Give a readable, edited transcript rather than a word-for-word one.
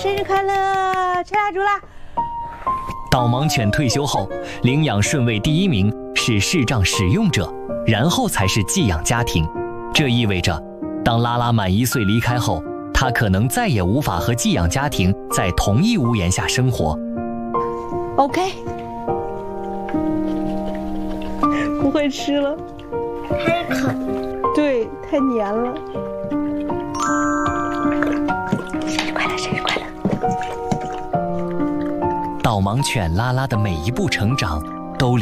生日快乐！吹蜡烛啦！ 导盲犬退休后，领养顺位第1名是视障使用者，然后才是寄养家庭。这意味着，当拉拉满1岁离开后，他可能再也无法和寄养家庭在同一屋檐下生活。 OK， 不会吃了， 太啃， 对，太黏了。 生日快乐，生日快乐！ 导盲犬拉拉的每一步成长，